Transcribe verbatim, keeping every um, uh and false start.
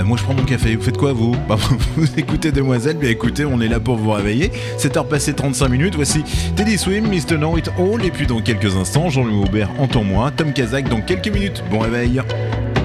moi je prends mon café, vous faites quoi vous? Bah, vous écoutez Demoiselle, bien écoutez, on est là pour vous réveiller. sept heures passées trente-cinq minutes, voici Teddy Swim, mister Know It All, et puis dans quelques instants, Jean-Louis Aubert entend moi, Tom Kazak dans quelques minutes. Bon réveil.